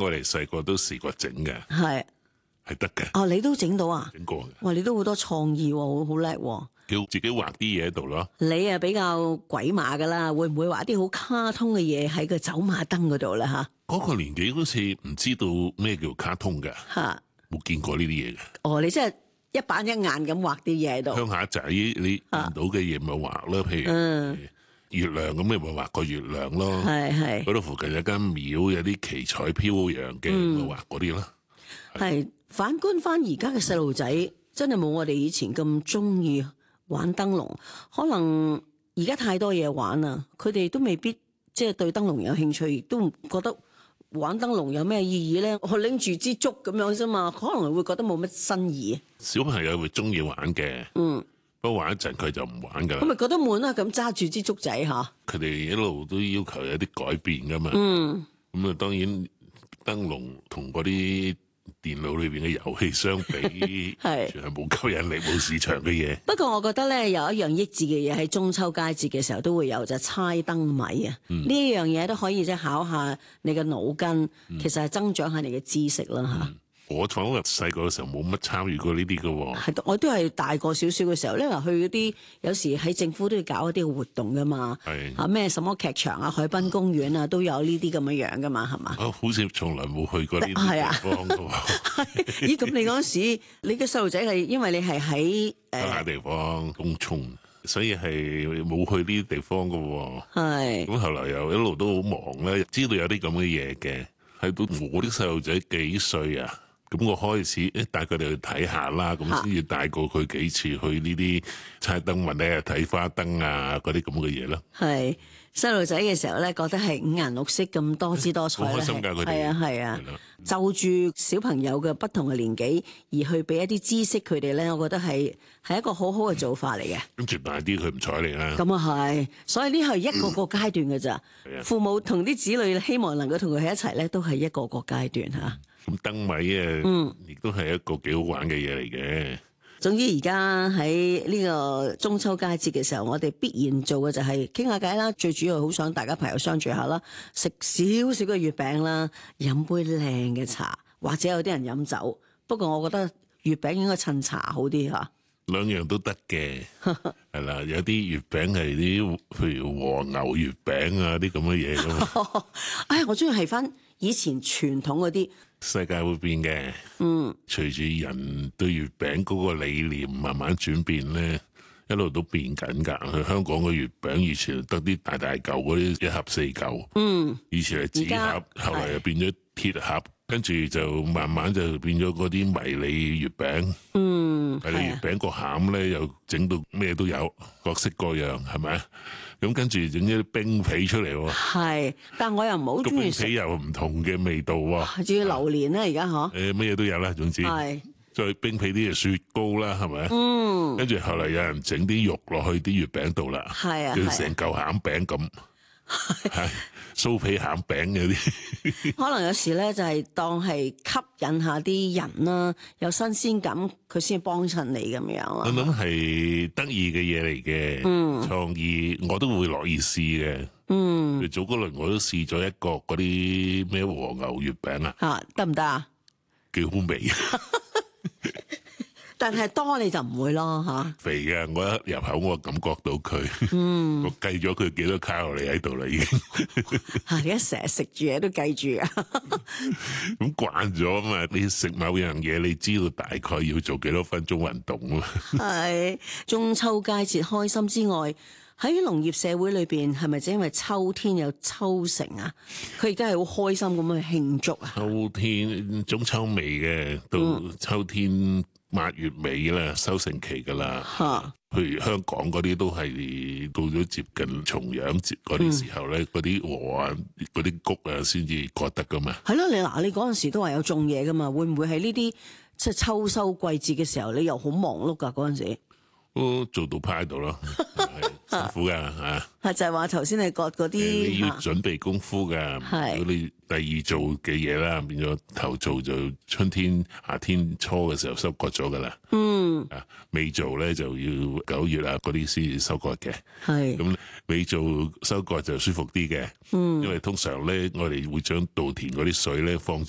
我哋細個都試過整嘅， 係得嘅。 哦，你都整到啊？ 整過嘅， 哇！你都好多創意喎，好叻喎。 叫自己畫啲嘢喺度咯。 你啊比較鬼馬噶啦，會唔會畫啲好卡通嘅嘢喺個走馬燈嗰度啦？吓， 嗰個年紀好似唔知道咩叫卡通嘅， 吓， 冇見過呢啲嘢嘅。 哦，你真係一板一眼咁畫啲嘢喺度。 鄉下仔你見到嘅嘢咪畫咯，譬如月亮咁，你咪畫個月亮咯。 係嗰度附近有間廟，有啲奇彩飄揚嘅，咪畫嗰啲咯。 係反觀翻而家嘅細路仔，真係冇我哋以前咁中意玩燈籠。可能而家太多嘢玩啦，佢哋都未必即係對燈籠有興趣，亦都唔覺得玩燈籠有咩意義咧。我拎住支竹咁樣啫嘛，可能會覺得冇乜新意。 小朋友會中意玩嘅，不過玩一陣佢就唔玩噶啦。 咁咪覺得悶啦，咁揸住支竹仔吓。 佢哋一路都要求有啲改變噶嘛。咁啊，當然燈籠同嗰啲電腦裏邊嘅遊戲相比， 係全係冇吸引力、冇市場嘅嘢。 不過我覺得咧，有一樣益智嘅嘢喺中秋佳節嘅時候都會有，就係猜燈謎啊！呢樣嘢都可以即係考下你嘅腦筋，其實係增長下你嘅知識啦吓。 我反而細個嘅時候冇乜參與過呢啲嘅。 係，我都係大個少少嘅時候咧，去嗰啲有時喺政府都要搞一啲活動噶嘛。係啊，咩什麼劇場啊、海濱公園啊，都有呢啲咁嘅樣噶嘛，係嘛？ 好似從來冇去過呢啲地方嘅。 咦？咁你嗰時你嘅細路仔係因為你係喺鄉下地方東涌，所以係冇去呢啲地方嘅。係咁後來又一路都好忙咧，知道有啲咁嘅嘢嘅，係到我啲細路仔幾歲啊？咁我開始帶佢哋去睇下啦，咁先至帶過佢幾次去呢啲猜燈謎咧、睇花燈啊嗰啲咁嘅嘢咯。係細路仔嘅時候咧，覺得係五顏六色咁多姿多彩， 好開心㗎佢哋。 係啊，就住小朋友嘅不同嘅年紀而去俾一啲知識佢哋咧，我覺得係一個好好嘅做法嚟嘅。 跟住大啲佢唔睬你啦。 咁啊係，所以呢係一個個階段嘅咋。父母同啲子女希望能夠同佢喺一齊咧，都係一個個階段吓。 咁燈謎啊，亦都係一個幾好玩嘅嘢嚟嘅。 總之而家喺呢個中秋佳節嘅時候，我哋必然做嘅就係傾下偈啦。最主要好想大家朋友相聚下啦，食少少嘅月餅啦，飲杯靚嘅茶，或者有啲人飲酒。不過我覺得月餅應該襯茶好啲吓。 兩樣都得嘅，係啦。有啲月餅係啲，譬如和牛月餅啊啲咁嘅嘢噶嘛。 哎，我中意係翻以前傳統嗰啲。 世界會變嘅，隨住人對月餅嗰個理念慢慢轉變咧，一路都變緊噶。去香港嘅月餅以前得啲大大嚿嗰啲，一盒4嚿，以前係紙盒，後來又變咗鐵盒，跟住就慢慢就變咗嗰啲迷你月餅。迷你月餅個餡咧又整到咩都有，各式各樣，係咪啊？咁跟住整啲冰皮出嚟喎。係，但我又唔好中意食。冰皮又唔同嘅味道喎。仲要榴蓮啦，而家嗬。乜嘢都有啦，總之。係。再冰皮啲就雪糕啦，係咪？跟住後嚟有人整啲肉落去啲月餅度啦。係啊。叫成嚿餡餅咁。係。酥皮餡餅嗰啲，可能有時咧就係當係吸引下啲人啦，有新鮮感，佢先幫襯你咁樣啊。我諗係得意嘅嘢嚟嘅，創意我都會樂意試嘅。早嗰輪我都試咗一個嗰啲咩和牛月餅啊，吓得唔得啊？幾好味。但係多你就唔會咯吓。肥嘅，我一入口我感覺到佢，我計咗佢幾多卡路里喺度啦已經。你一成日食住嘢都計住啊。咁慣咗啊嘛，你食某樣嘢，你知道大概要做幾多分鐘運動啊。係中秋佳節開心之外，喺農業社會裏邊，係咪就因為秋天有秋成啊？佢而家係好開心咁去慶祝啊！秋天中秋尾嘅，到秋天。8月尾啦，收成期噶啦。譬如香港嗰啲都係到咗接近重陽節嗰啲時候咧，嗰啲禾啊、嗰啲穀啊，先至割得噶嘛。係咯，你嗰陣時都話有種嘢噶嘛？會唔會係呢啲即係秋收季節嘅時候，你又好忙碌噶嗰陣時？都做到派度咯，辛苦噶吓。就係話頭先你割嗰啲，你要準備功夫噶。如果你第二做嘅嘢啦，變咗頭做就春天、夏天初嘅時候收割咗噶啦。未做咧就要9月啊嗰啲先至收割嘅。係咁未做收割就舒服啲嘅。因為通常咧我哋會將稻田嗰啲水咧放